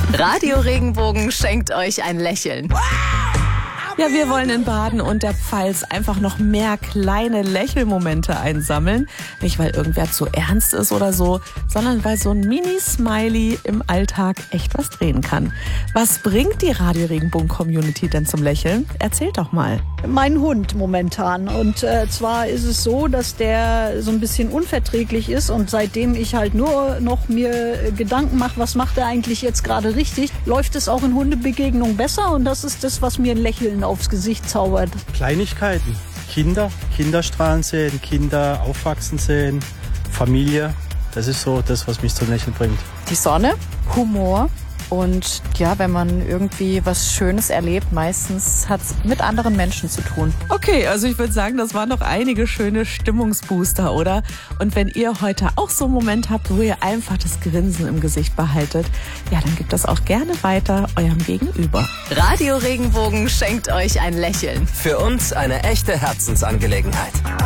Radio Regenbogen schenkt euch ein Lächeln. Ja, wir wollen in Baden und der Pfalz einfach noch mehr kleine Lächelmomente einsammeln. Nicht, weil irgendwer zu ernst ist oder so, sondern weil so ein Mini-Smiley im Alltag echt was drehen kann. Was bringt die Radio Regenbogen-Community denn zum Lächeln? Erzählt doch mal. Mein Hund momentan. Und zwar ist es so, dass der so ein bisschen unverträglich ist. Und seitdem ich halt nur noch mir Gedanken mache, was macht er eigentlich jetzt gerade richtig, läuft es auch in Hundebegegnungen besser. Und das ist das, was mir ein Lächeln aufs Gesicht zaubert. Kleinigkeiten. Kinderstrahlen sehen, Kinder aufwachsen sehen, Familie. Das ist so das, was mich zum Lächeln bringt. Die Sonne, Humor. Und ja, wenn man irgendwie was Schönes erlebt, meistens hat es mit anderen Menschen zu tun. Okay, also ich würde sagen, das waren noch einige schöne Stimmungsbooster, oder? Und wenn ihr heute auch so einen Moment habt, wo ihr einfach das Grinsen im Gesicht behaltet, ja, dann gebt das auch gerne weiter eurem Gegenüber. Radio Regenbogen schenkt euch ein Lächeln. Für uns eine echte Herzensangelegenheit.